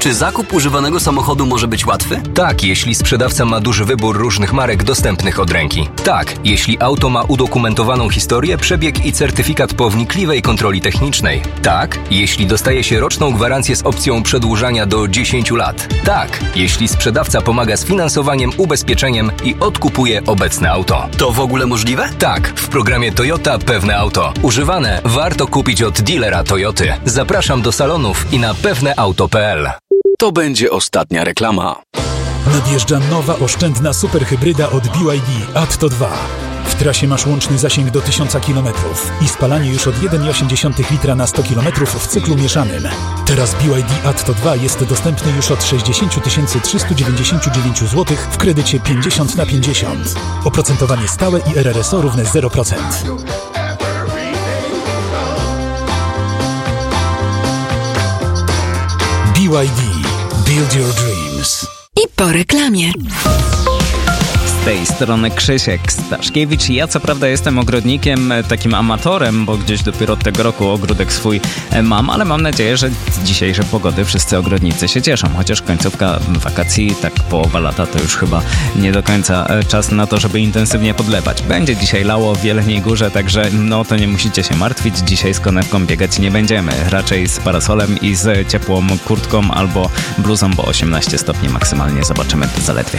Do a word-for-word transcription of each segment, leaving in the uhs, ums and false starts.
Czy zakup używanego samochodu może być łatwy? Tak, jeśli sprzedawca ma duży wybór różnych marek dostępnych od ręki. Tak, jeśli auto ma udokumentowaną historię, przebieg i certyfikat po wnikliwej kontroli technicznej. Tak, jeśli dostaje się roczną gwarancję z opcją przedłużania do dziesięciu lat. Tak, jeśli sprzedawca pomaga z finansowaniem, ubezpieczeniem i odkupuje obecne auto. To w ogóle możliwe? Tak, w programie Toyota Pewne Auto. Używane warto kupić od dealera Toyoty. Zapraszam do salonów i na pewneauto kropka p l. To będzie ostatnia reklama. Nadjeżdża nowa oszczędna superhybryda od B Y D Atto dwa. W trasie masz łączny zasięg do tysiąca kilometrów i spalanie już od jeden przecinek osiem litra na sto kilometrów w cyklu mieszanym. Teraz B Y D Atto dwa jest dostępny już od sześćdziesiąt tysięcy trzysta dziewięćdziesiąt dziewięć złotych w kredycie pięćdziesiąt na pięćdziesiąt. Oprocentowanie stałe i R R S O równe zero procent. B Y D. Build your dreams. I po reklamie. Z tej strony Krzysiek Staszkiewicz. Ja co prawda jestem ogrodnikiem, takim amatorem, bo gdzieś dopiero od tego roku ogródek swój mam, ale mam nadzieję, że z dzisiejszej pogody wszyscy ogrodnicy się cieszą. Chociaż końcówka wakacji, tak połowa lata, to już chyba nie do końca czas na to, żeby intensywnie podlewać. Będzie dzisiaj lało w Jeleniej Górze, także no to nie musicie się martwić. Dzisiaj z konewką biegać nie będziemy. Raczej z parasolem i z ciepłą kurtką albo bluzą, bo osiemnaście stopni maksymalnie zobaczymy zaledwie.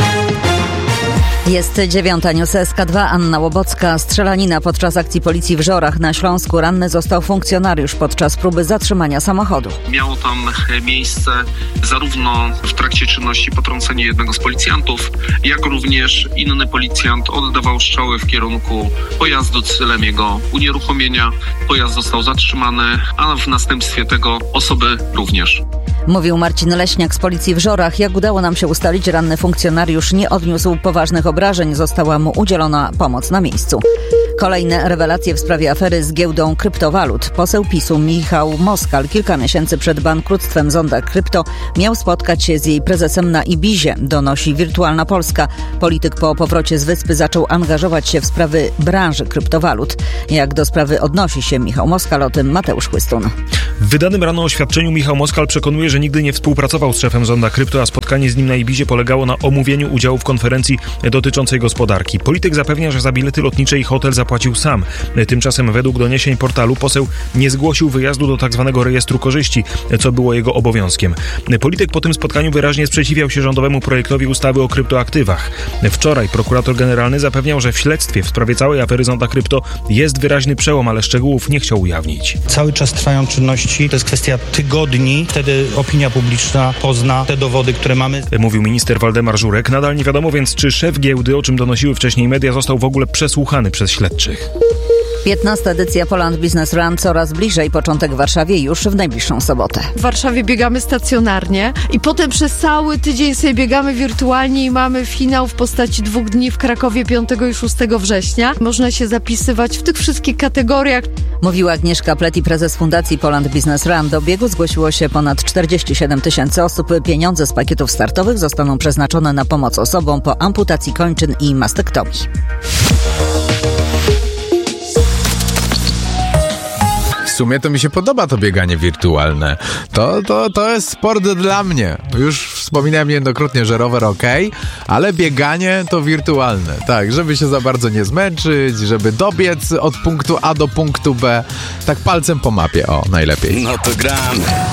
Jest dziewiąta, news S K dwa, Anna Łobocka. Strzelanina podczas akcji policji w Żorach na Śląsku. Ranny został funkcjonariusz podczas próby zatrzymania samochodu. Miało tam miejsce zarówno w trakcie czynności potrącenie jednego z policjantów, jak również inny policjant oddawał strzały w kierunku pojazdu celem jego unieruchomienia. Pojazd został zatrzymany, a w następstwie tego osoby również. Mówił Marcin Leśniak z policji w Żorach. Jak udało nam się ustalić, ranny funkcjonariusz nie odniósł poważnych obrażeń. Została mu udzielona pomoc na miejscu. Kolejne rewelacje w sprawie afery z giełdą kryptowalut. Poseł PiSu Michał Moskal kilka miesięcy przed bankructwem Zonda Krypto miał spotkać się z jej prezesem na Ibizie, donosi Wirtualna Polska. Polityk po powrocie z wyspy zaczął angażować się w sprawy branży kryptowalut. Jak do sprawy odnosi się Michał Moskal, o tym Mateusz Chłystun. W wydanym rano oświadczeniu Michał Moskal przekonuje, że nigdy nie współpracował z szefem Zonda Krypto, a spotkanie z nim na Ibizie polegało na omówieniu udziału w konferencji dotyczącej gospodarki. Polityk zapewnia, że za bilety lotnicze i hotel zapłacił sam. Tymczasem według doniesień portalu poseł nie zgłosił wyjazdu do tzw. rejestru korzyści, co było jego obowiązkiem. Polityk po tym spotkaniu wyraźnie sprzeciwiał się rządowemu projektowi ustawy o kryptoaktywach. Wczoraj prokurator generalny zapewniał, że w śledztwie w sprawie całej afery Zonda Krypto jest wyraźny przełom, ale szczegółów nie chciał ujawnić. Cały czas trwają czynności, to jest kwestia tygodni, wtedy opinia publiczna pozna te dowody, które mamy. Mówił minister Waldemar Żurek. Nadal nie wiadomo więc, czy szef giełdy, o czym donosiły wcześniej media, został w ogóle przesłuchany przez śledczych. piętnasta edycja Poland Business Run, coraz bliżej, początek w Warszawie już w najbliższą sobotę. W Warszawie biegamy stacjonarnie i potem przez cały tydzień sobie biegamy wirtualnie i mamy finał w postaci dwóch dni w Krakowie piątego i szóstego września. Można się zapisywać w tych wszystkich kategoriach. Mówiła Agnieszka Pleti, prezes Fundacji Poland Business Run. Do biegu zgłosiło się ponad czterdzieści siedem tysięcy osób. Pieniądze z pakietów startowych zostaną przeznaczone na pomoc osobom po amputacji kończyn i mastektomii. W sumie to mi się podoba to bieganie wirtualne. To, to, to jest sport dla mnie. Już wspominałem niejednokrotnie, że rower okej, ale bieganie to wirtualne. Tak, żeby się za bardzo nie zmęczyć, żeby dobiec od punktu A do punktu B. Tak palcem po mapie, o, najlepiej. No to gramy.